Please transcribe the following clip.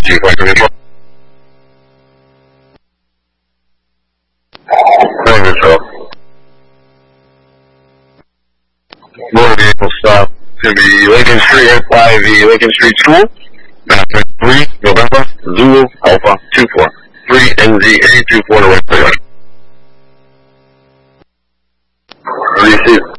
Roger, flight control. Flight control. Motor vehicle stop. It's going to be Lincoln Street, FYV, Lincoln Street School. Map 3, November, Zulu, Alpha, 24. 3, NZA, 24 to West Toyota. Receive.